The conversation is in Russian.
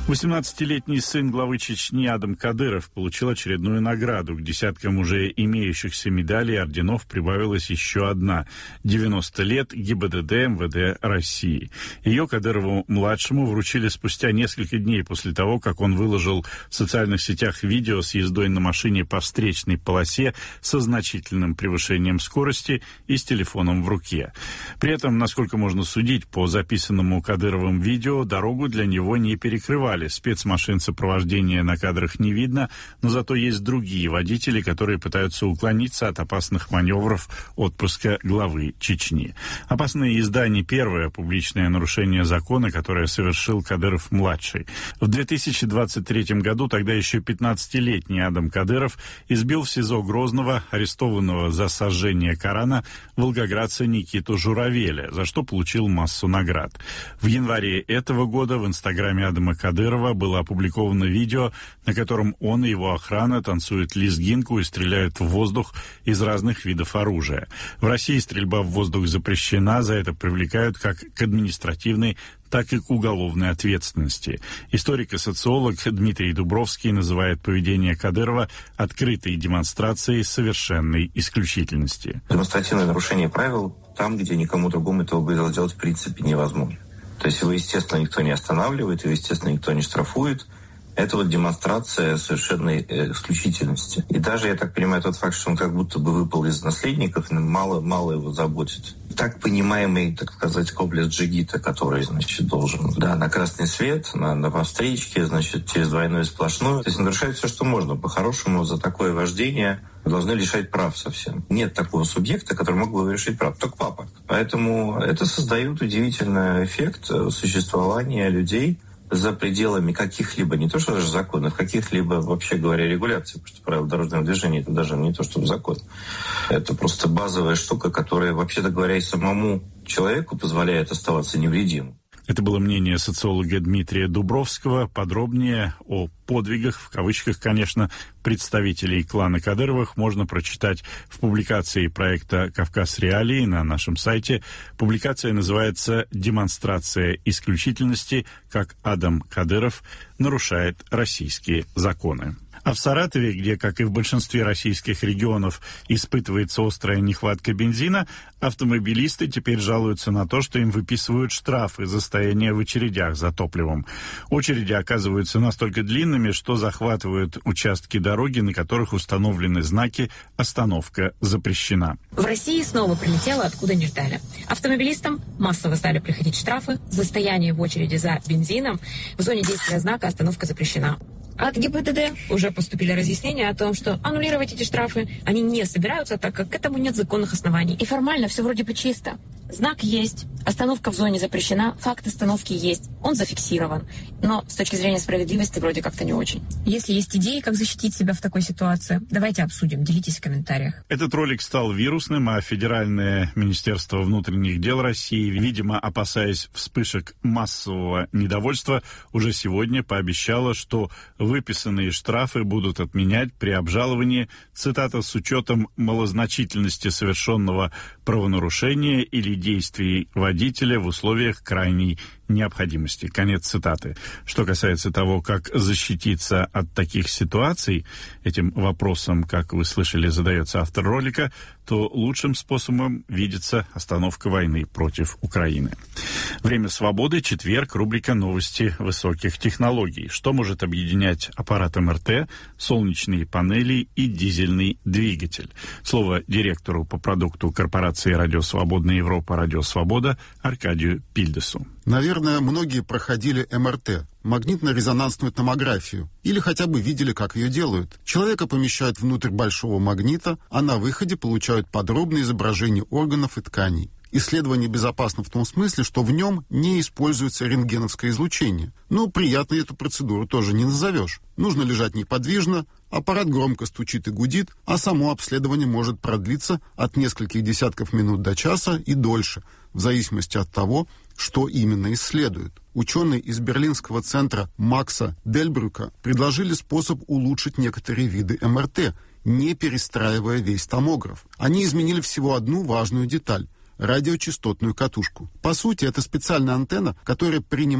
18-летний сын главы Чечни Адам Кадыров получил очередную награду. К десяткам уже имеющихся медалей и орденов прибавилась еще одна. 90 лет ГИБДД МВД России. Ее Кадырову-младшему вручили спустя несколько дней после того, как он выложил в социальных сетях видео с ездой на машине по встречной полосе со значительным превышением скорости и с телефоном в руке. При этом, насколько можно судить по записанному Кадыровым видео, дорогу для него не перекрывали. Спецмашин сопровождения на кадрах не видно, но зато есть другие водители, которые пытаются уклониться от опасных маневров отпуска главы Чечни. Опасная езда не первое публичное нарушение закона, которое совершил Кадыров-младший. В 2023 году тогда еще 15-летний Адам Кадыров избил в СИЗО Грозного арестованного за сожжение Корана волгоградца Никиту Журавеля, за что получил массу наград. В январе этого года в инстаграме Адама Кадырова было опубликовано видео, на котором он и его охрана танцуют лезгинку и стреляют в воздух из разных видов оружия. В России стрельба в воздух запрещена, за это привлекают как к административной, так и к уголовной ответственности. Историк и социолог Дмитрий Дубровский называет поведение Кадырова открытой демонстрацией совершенной исключительности. Демонстративное нарушение правил там, где никому другому этого было сделать в принципе невозможно. То есть его, естественно, никто не останавливает, его, естественно, никто не штрафует. Это вот демонстрация совершенной исключительности. И даже, я так понимаю, тот факт, что он как будто бы выпал из наследников, мало его заботит. Так понимаемый, так сказать, комплекс джигита, который, значит, должен, на красный свет, на встречке, значит, через двойную сплошную. То есть нарушает все, что можно. По-хорошему, за такое вождение должны лишать прав совсем. Нет такого субъекта, который мог бы лишить прав. Только папа. Поэтому это создает удивительный эффект существования людей за пределами каких-либо, не то что даже законов, каких-либо, вообще говоря, регуляций, потому что правила дорожного движения — это даже не то, что закон. Это просто базовая штука, которая, вообще-то говоря, и самому человеку позволяет оставаться невредимым. Это было мнение социолога Дмитрия Дубровского. Подробнее о подвигах, в кавычках, конечно, представителей клана Кадыровых можно прочитать в публикации проекта «Кавказ Реалии» на нашем сайте. Публикация называется «Демонстрация исключительности. Как Адам Кадыров нарушает российские законы». А в Саратове, где, как и в большинстве российских регионов, испытывается острая нехватка бензина, автомобилисты теперь жалуются на то, что им выписывают штрафы за стояние в очередях за топливом. Очереди оказываются настолько длинными, что захватывают участки дороги, на которых установлены знаки «Остановка запрещена». В России снова прилетело, откуда не ждали. Автомобилистам массово стали приходить штрафы за стояние в очереди за бензином в зоне действия знака «Остановка запрещена». От ГИБДД уже поступили разъяснения о том, что аннулировать эти штрафы они не собираются, так как к этому нет законных оснований. И формально все вроде бы чисто. Знак есть, остановка в зоне запрещена, факт остановки есть, он зафиксирован. Но с точки зрения справедливости вроде как-то не очень. Если есть идеи, как защитить себя в такой ситуации, давайте обсудим, делитесь в комментариях. Этот ролик стал вирусным, а Федеральное министерство внутренних дел России, видимо, опасаясь вспышек массового недовольства, уже сегодня пообещало, что выписанные штрафы будут отменять при обжаловании, цитата, с учетом малозначительности совершенного правонарушения или действий водителя в условиях крайней необходимости. Конец цитаты. Что касается того, как защититься от таких ситуаций, этим вопросом, как вы слышали, задается автор ролика, то лучшим способом видится остановка войны против Украины. Время свободы, четверг, рубрика «Новости высоких технологий». Что может объединять аппарат МРТ, солнечные панели и дизельный двигатель? Слово директору по продукту корпорации «Радио Свободная Европа» «Радио Свобода» Аркадию Пильдесу. Наверное, многие проходили МРТ, магнитно-резонансную томографию, или хотя бы видели, как ее делают. Человека помещают внутрь большого магнита, а на выходе получают подробное изображение органов и тканей. Исследование безопасно в том смысле, что в нем не используется рентгеновское излучение. Но приятной эту процедуру тоже не назовешь. Нужно лежать неподвижно, аппарат громко стучит и гудит, а само обследование может продлиться от нескольких десятков минут до часа и дольше, в зависимости от того, что именно исследуют. Ученые из берлинского центра Макса Дельбрюка предложили способ улучшить некоторые виды МРТ, не перестраивая весь томограф. Они изменили всего одну важную деталь — радиочастотную катушку. По сути, это специальная антенна, которая принимает